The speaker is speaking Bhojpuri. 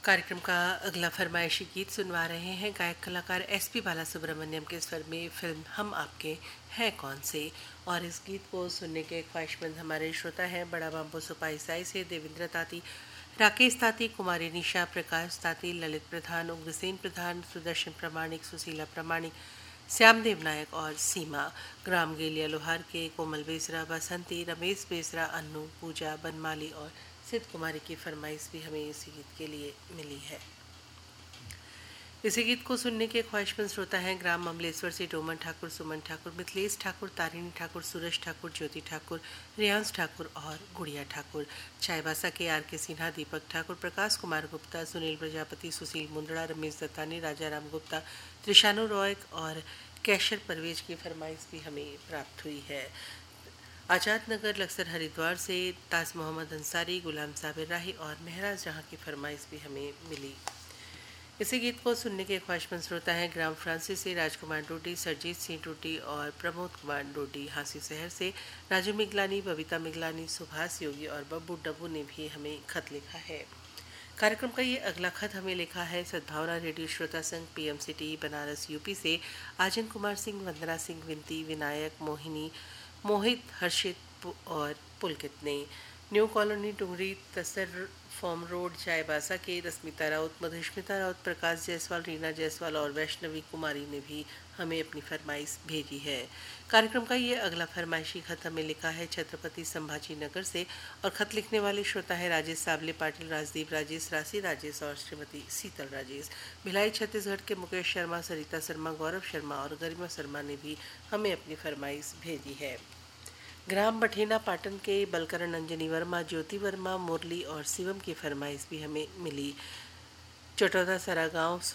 कार्यक्रम का अगला फरमाइशी गीत सुनवा रहे हैं गायक कलाकार एसपी बालासुब्रमण्यम के स्वर में फिल्म हम आपके हैं कौन से। और इस गीत को सुनने के ख्वाहिशमंद हमारे श्रोता हैं बड़ा बाम्बो सुपाई साई से देवेंद्र ताती, राकेश ताती, कुमारी निशा, प्रकाश ताती, ललित प्रधान, उग्रसेन प्रधान, सुदर्शन प्रमाणिक, सुशीला प्रमाणिक, श्यामदेव नायक और सीमा। ग्राम गेलिया लोहार के कोमल बेसरा, बसंती, रमेश बेसरा, अन्नू, पूजा, बनमाली और सिद्ध कुमारी की फरमाइश भी हमें इसी गीत के लिए मिली है। इसी गीत को सुनने के ख्वाहिशमंद श्रोता हैं ग्राम अमलेश्वर से डोमन ठाकुर, सुमन ठाकुर, मिथिलेश ठाकुर, तारिणी ठाकुर, सूरज ठाकुर, ज्योति ठाकुर, रियांश ठाकुर और गुड़िया ठाकुर। चाईबासा के आर के सिन्हा, दीपक ठाकुर, प्रकाश कुमार गुप्ता, सुनील प्रजापति, सुशील मुंदड़ा, रमेश दत्तानी, राजा राम गुप्ता, त्रिशानु रॉय और कैशर परवेज की फरमाइश भी हमें प्राप्त हुई है। आजाद नगर लक्सर हरिद्वार से ताज मोहम्मद अंसारी, गुलाम साबिर राही और महराज जहां की फरमाइश भी हमें मिली। इसी गीत को सुनने के ख्वाहिशमंद श्रोता हैं ग्राम फ्रांसिस से राजकुमार डोडी, सरजीत सिंह डोडी और प्रमोद कुमार डोडी। हांसी शहर से राजू मिगलानी, बबीता मिगलानी, सुभाष योगी और बब्बू डब्बू ने भी हमें खत लिखा है। कार्यक्रम का ये अगला खत हमें लिखा है सद्भावना रेडियो श्रोता संघ पीएमसीटी बनारस यूपी से आजन कुमार सिंह, वंदना सिंह, विनती, विनायक, मोहिनी, मोहित, हर्षित और पुलकित ने। न्यू कॉलोनी टुंगरी तसर फॉर्म रोड चाईबासा के रश्मिता राउत, मधुष्मिता राउत, प्रकाश जायसवाल, रीना जायसवाल और वैष्णवी कुमारी ने भी हमें अपनी फरमाइश भेजी है। कार्यक्रम का ये अगला फरमाइशी खत हमें लिखा है छत्रपति संभाजी नगर से और खत लिखने वाले श्रोता है राजेश सावले पाटिल, राजदीप राजेश, राशि राजेश और श्रीमती शीतल राजेश। भिलाई छत्तीसगढ़ के मुकेश शर्मा, सरिता शर्मा, गौरव शर्मा और गरिमा शर्मा ने भी हमें अपनी फरमाइश भेजी है। ग्राम बठेना पाटन के बलकरण अंजनी वर्मा, ज्योति वर्मा, मुरली और शिवम की फरमाइश भी हमें मिली। चटौदा सरा गाँव